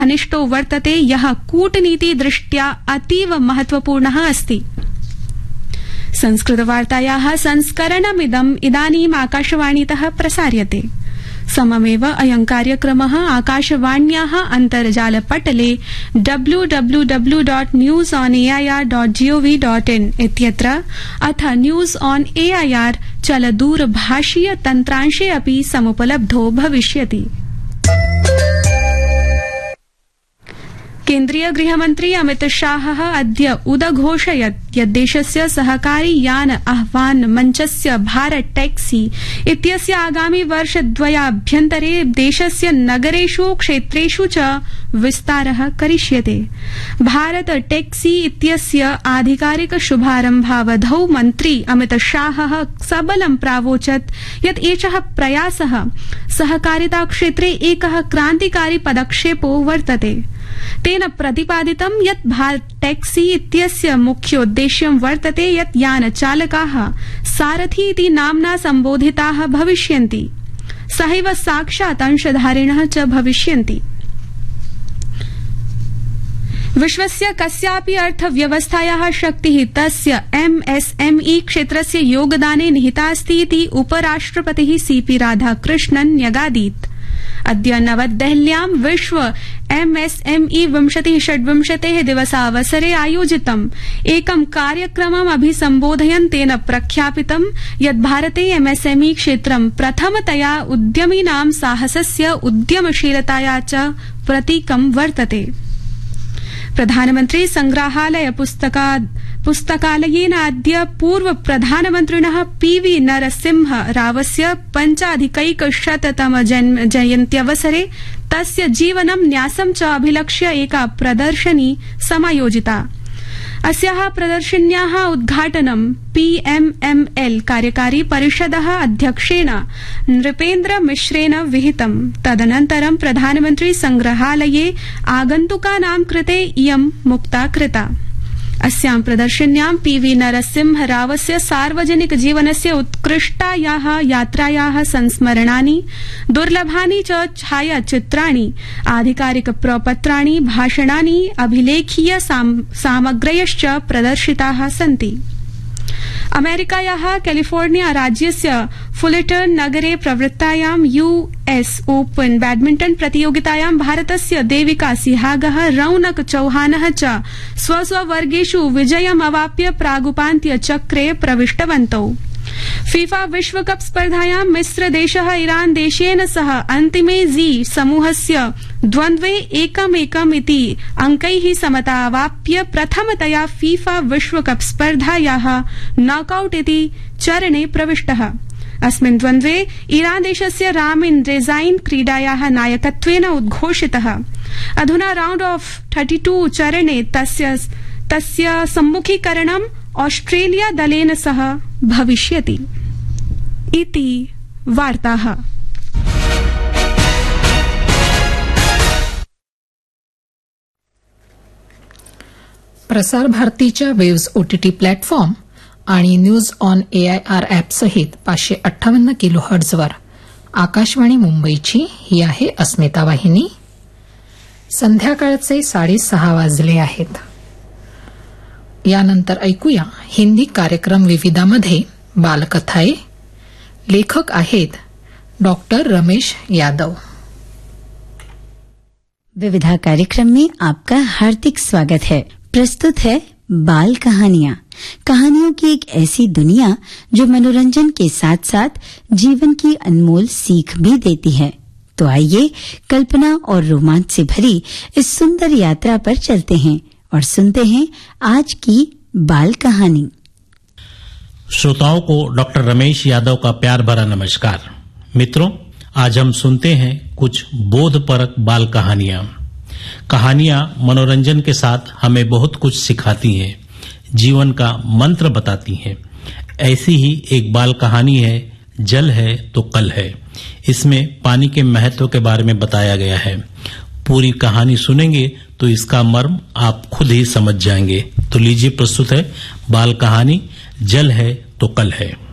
अनिष्टो वर्तते यः कूटनीति दृष्ट्या अतीव महत्वपूर्णः अस्ति। संस्कृतवार्तायाः संस्करणमिदम् इदानीम् आकाशवाणीतः प्रसार्यते। सममेव अयं कार्यक्रमः आकाशवाण्याः अन्तर्जालपटले www.newsonair.gov.in इत्यत्र अथ न्यूज ऑन एआईआर चलदूरभाषीय तन्त्रांशे अपि समुपलब्धो भविष्यति। केन्द्रीय गृहमन्त्री अमित शाहः अद्य उदघोषयत् यत् देशस्य सहकारी यान आह्वान मञ्चस्य भारत टैक्सी इत्यस्य आगामि वर्षद्वयाभ्यन्तरे देशस्य नगरेषु क्षेत्रेषु च विस्तारः करिष्यते। भारत टैक्सी इत्यस्य आधिकारिक शुभारम्भावधौ मन्त्री अमित शाहः सबलं प्रावोचत् यत् एषः प्रयासः सहकारिता क्षेत्रे एकः क्रान्तिकारी पदक्षेपो वर्तते। तेन प्रतिपादितं यत् भारत टैक्सी इत्यस्य मुख्योद्देश्यं वर्तते यत् यानचालकाः सारथी इति नाम्ना सम्बोधिताः भविष्यन्ति, सहैव साक्षात् अंशधारिणः च भविष्यन्ति। विश्वस्य कस्यापि अर्थव्यवस्थायाः शक्तिः तस्य एमएसएमई क्षेत्रस्य योगदाने निहितास्ति इति उपराष्ट्रपतिः सीपी राधाकृष्णन् न्यगादीत्। अद्य नवदेहल्यां विश्व एमएसएमई 2026 दिवसावसरे आयोजितम् एकं कार्यक्रमम् अभिसम्बोधयन् तेन प्रख्यापितं यत् भारते एमएसएमई क्षेत्रं प्रथमतया उद्यमिनां साहसस्य उद्यमशीलताया च प्रतीकं वर्तते। प्रधानमन्त्री संग्रहालय पुस्तकालयेन अद्य पूर्व प्रधानमन्त्रिणः पीवी नरसिंह रावस्य 5अधिकैकशततम जयन्त्यवसरे तस्य जीवनं न्यासं च अभिलक्ष्य एका प्रदर्शनी समायोजिता। अस्याः प्रदर्शन्याः उद्घाटनं पीएमएमएल कार्यकारी परिषदः अध्यक्षेण नृपेन्द्र मिश्रेण विहितम्। तदनन्तरं प्रधानमन्त्री संग्रहालये आगन्तुकानां कृते इयं मुक्ता कृता। अस्यां प्रदर्शन्यां पीवी नरसिंह रावस्य सार्वजनिक जीवनस्य उत्कृष्टायाः यात्रायाः संस्मरणानि, दुर्लभानि च छायाचित्राणि, आधिकारिक प्रपत्राणि, भाषणानि, अभिलेखीय सामग्र्यश्च प्रदर्शिताः सन्ति। अमेरिकायाः कैलिफोर्निया राज्यस्य फुलेटन नगरे प्रवृत्तायां यूएस ओपन बैडमिंटन प्रतियोगितायां भारतस्य देविका सिहागः, रौनक चौहानः च स्वस्ववर्गेषु विजयमवाप्य प्रागुपान्त्यचक्रे प्रविष्टवन्तौ। फीफा विश्वकप स्पर्धायां मिस्रदेशः ईरान देशेन सह अन्तिमे जी समूहस्य द्वन्द्वे 1-1 इति अंकैः समता अवाप्य प्रथमतया फीफा विश्वकप स्पर्धायाः नॉकआउट इति चरणे प्रविष्टः। अस्मिन् द्वन्द्वे ईरान देशस्य रामिन रेजाइन क्रीडायाः नायकत्वेन उद्घोषितः। अधुना राउंड ऑफ 32 चरणे तस्य सम्मुखीकरणं ऑस्ट्रेलिया दलेन सह भविष्यति। इति वार्ताः। प्रसार भारतीच्या वेव्स ओटीटी प्लॅटफॉर्म आणि न्यूज ऑन एआयआर ॲप सहित 558 किलोहर्ट्झवर आकाशवाणी मुंबईची ही आहे अस्मिता वाहिनी। संध्याकाळचे 6:30 वाजले आहेत। यानंतर ऐकूया हिंदी कार्यक्रम विविधामध्ये बालकथाए। लेखक आहेत डॉक्टर रमेश यादव। विविधा कार्यक्रम में आपका हार्दिक स्वागत है। प्रस्तुत है बाल कहानियां। कहानियों की एक ऐसी दुनिया जो मनोरंजन के साथ साथ जीवन की अनमोल सीख भी देती है। तो आइए कल्पना और रोमांच से भरी इस सुंदर यात्रा पर चलते हैं और सुनते हैं आज की बाल कहानी। श्रोताओं को डॉक्टर रमेश यादव का प्यार भरा नमस्कार। मित्रों, आज हम सुनते हैं कुछ बोधपरक बाल कहानियां। कहानियां मनोरंजन के साथ हमें बहुत कुछ सिखाती हैं, जीवन का मंत्र बताती हैं। ऐसी ही एक बाल कहानी है जल है तो कल है। इसमें पानी के महत्व के बारे में बताया गया है। पूरी कहानी सुनेंगे तो इसका मर्म आप खुद ही समझ जाएंगे। तो लीजिए, प्रस्तुत है बाल कहानी जल है तो कल है।